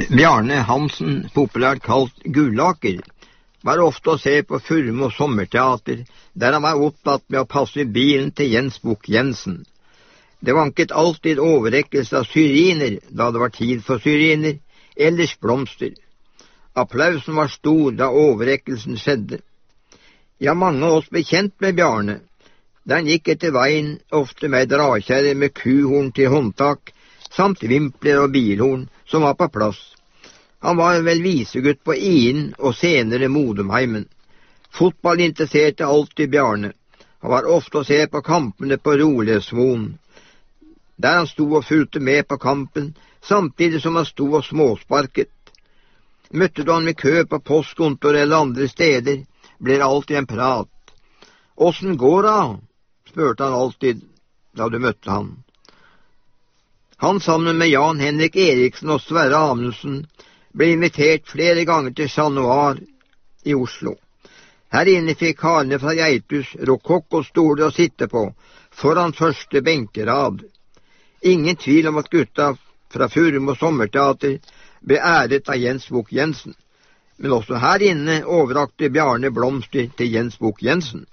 Bjarne Hansen, populært kalt Gullaker, var ofte å se på Furmo sommerteater, der han var opptatt med å passe bilen til Jens Bukk-Jensen. Det vanket alltid overrekkelse av syriner da det var tid for syriner, ellers blomster. Applausen var stor da overrekkelsen skjedde. Ja, mange av oss ble kjent med Bjarne. Da han gikk etter veien, ofte med dragkjerre med kuhorn til håndtak, samt vimpler og bilhorn som var på plass. Han var vel visegutt på Ien og senere Modumheimen. Fotball interesserte alltid Bjarne. Han var ofte å se på kampene på Rolesmoen, der han sto og fulgte med på kampen, samtidig som han sto og småsparket. Møtte du han med kø på postkontor eller andre steder, ble det alltid en prat. «Åssen går det?» spurte han alltid da du møtte han. Han sammen med Jan Henrik Eriksen og Sverre Amundsen ble invitert flere ganger til Chat Noir i Oslo. Her inne fikk karene fra Geitus rokokkostoler å sitte på, foran første benkerad. Ingen tvil om at gutta fra Furmo sommerteater ble æret av Jens Bukk-Jensen, men også her inne overrakte Bjarne blomster til Jens Bukk-Jensen.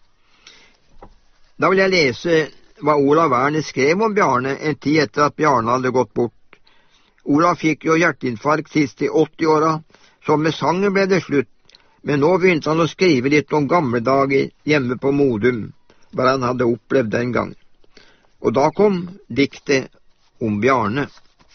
Da vil jeg lese hva Olav Werner skrev om Bjarne en tid etter at Bjarne hadde gått bort. Olav fikk jo hjerteinfarkt sist i 80-åra, så med sangen ble det slutt, men nå begynte han å skrive litt om gamle dager hjemme på Modum, hva han hadde opplevd den gang. Og da kom diktet om Bjarne.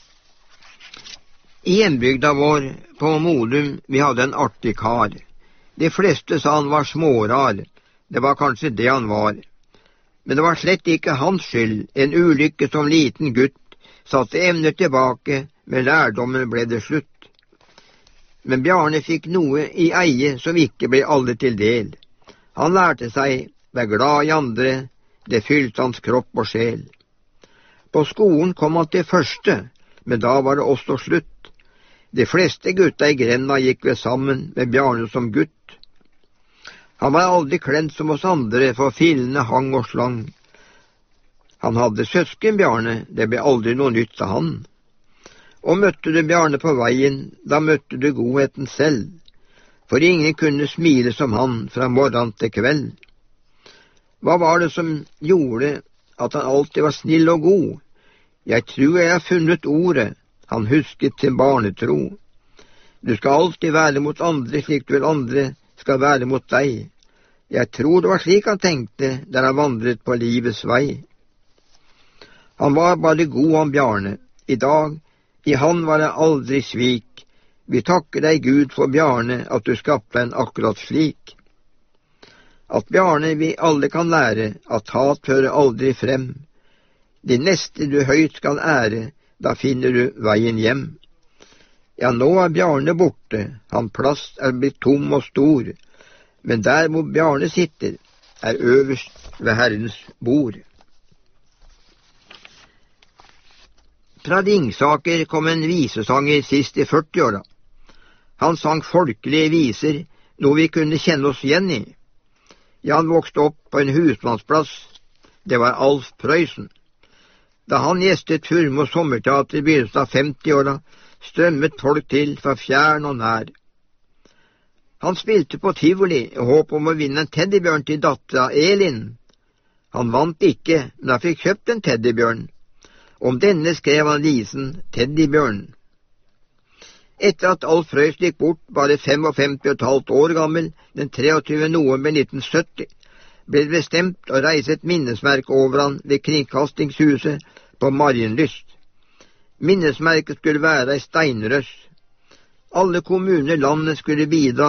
I hjembygda vår på Modum vi hadde en artig kar. De fleste sa han var smårar, det var kanskje det han var. Men det var slett ikke hans skyld, en ulykke som liten gutt, satte evner tilbake, med lærdommen ble det slutt. Men Bjarne fikk noe i eie som ikke ble alle til del. Han lærte seg, vær glad i andre, det fylte hans kropp og sjel. På skolen kom han til første, men da var det også slutt. De fleste gutta i grenda gikk ved sammen med Bjarne som gutt. Han var aldri klent som oss andre, for fillene hang og slang. Han hadde søsken Bjarne, det ble aldri noe nytt av han. Og møtte du Bjarne på veien, da møtte du godheten selv, for ingen kunne smile som han fra morgen til kveld. Hva var det som gjorde at han alltid var snill og god? Jeg tror jeg har funnet ordet, han husket sin barnetro. Du skal alltid være mot andre slik du vil andre skal være mot deg. Jeg tror det var slik han tenkte der han vandret på livets vei. Han var bare god, han Bjarne. I dag, i han var det aldri svik. Vi takker deg Gud for Bjarne, at du skapte en akkurat slik. At Bjarne vi alle kan lære, at hat fører aldri frem. De neste du høyt skal ære, da finner du veien hjem. Ja, nå er Bjarne borte, hans plass er blitt tom og stor, men der hvor Bjarne sitter, er øverst ved Herrens bord. Fra Ringsaker kom en visesanger sist i 40-åra. Han sang folkelige viser, noe vi kunne kjenne oss igjen i. Ja, han vokste opp på en husmannsplass. Det var Alf Prøysen. Da han gjestet Furmo sommerteater i begynnelsen av 50-åra, strømmet folk til fra fjern og nær. Han spilte på tivoli i håp om å vinne en teddybjørn til dattera Elin. Han vant ikke, men han fikk kjøpt en teddybjørn. Om denne skrev han visen Teddybjørn. Etter at Alf Prøysen gikk bort, bare 55,5 år gammel, den 23. november 1970, ble det bestemt å reise et minnesmerke over han ved Kringkastingshuset på Marienlyst. Minnesmerket skulle være ei steinrøss. Alle kommuner i landet skulle bidra,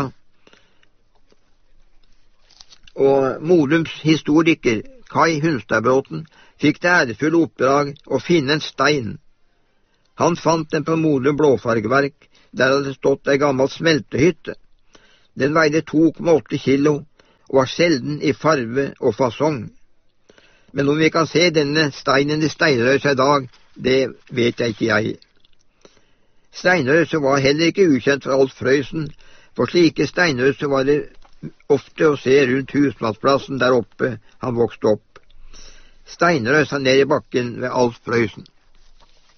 og Modums historiker Kai Hunstadbråten fikk det ærefulle oppdrag å finne en stein. Han fant den på Modum blåfargeverk, der hadde stått ei gammel smeltehytte. Den veide 2,8 kilo, og var sjelden i farve og fasong. Men om vi kan se denne steinen i Steinrøysa i dag, det vet jeg ikke jeg. Steinrøysa var heller ikke ukjent for Alf Prøysen, for slike steinrøyser var det ofte å se rundt husmannsplassen der oppe han vokste opp. Steinrøysa ned i bakken ved Alf Prøysen.